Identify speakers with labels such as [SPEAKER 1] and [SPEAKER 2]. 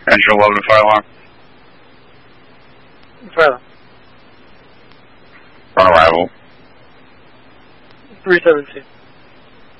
[SPEAKER 1] Engine 11 fire alarm.
[SPEAKER 2] Fire alarm.
[SPEAKER 1] On arrival.
[SPEAKER 2] 317.